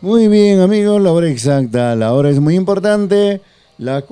Muy bien, amigos, la hora exacta. La hora es muy importante. Las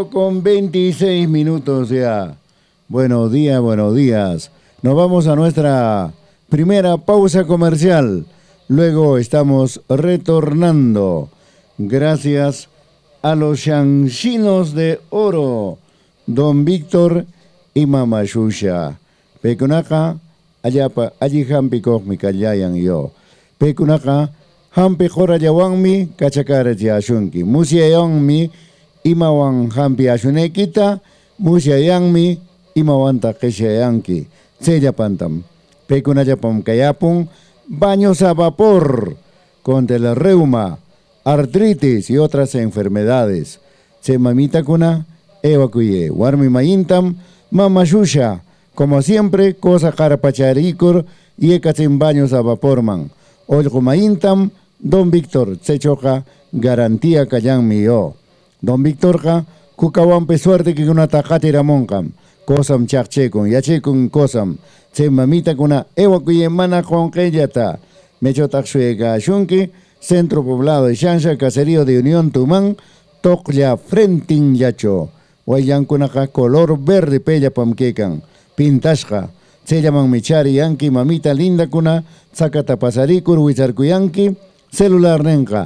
4:26 ya. Buenos días, buenos días. Nos vamos a nuestra primera pausa comercial. Luego estamos retornando. Gracias a los Shanxinos de Oro, Don Víctor y Mama Shusha. Pekunaka, allapa, allí hampi mi kallayan yo. Pekunaka, hampi horayawanmi kachakara ashunki. Musyayanmi imawan hampi ashunekita, musyayanmi imawanta keshayanki. Seyapantam. Pekunayapam kayapun, baños a vapor contra el reuma, artritis y otras enfermedades. Se mamita kuna, evacuye. Warmi mayintam, mama shusha. Como siempre, cosa carapacharikur y en baños a vapor man. Olgo mayintam, Don Víctor, se choca, garantía kayan mío. Don Víctor ka, kukawampe suerte que una tajate ramonkam. Kosam chachekun, yachekun kosam. Se mamita kuna, evacuye mana con keyata. Mechotaxuega shunki, Centro Poblado de Shansha, Caserío de Unión Tumán, Tokya Frentin Yacho. Huayankunaka, color verde pella pamquecan. Pintashka, se llaman Michari Yanki, mamita linda kuna, Zacata Pasarikur, Huizarcuyanki, celular Nenka,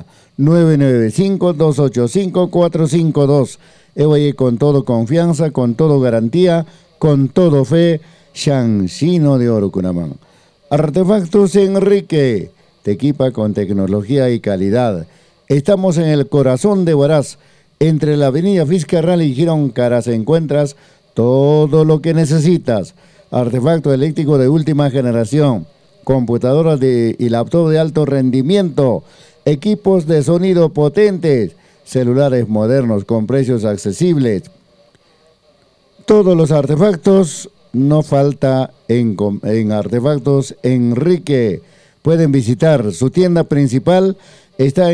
995-285-452. Evoye con todo confianza, con todo garantía, con todo fe, Shanxino de Oro Kunamán. Artefactos Enrique, te equipa con tecnología y calidad. Estamos en el corazón de Huaraz, entre la avenida Fiscarral y Girón Caras encuentras todo lo que necesitas. Artefacto eléctrico de última generación, computadoras y laptop de alto rendimiento, equipos de sonido potentes, celulares modernos con precios accesibles. Todos los artefactos, no falta en Artefactos Enrique. Pueden visitar su tienda principal, está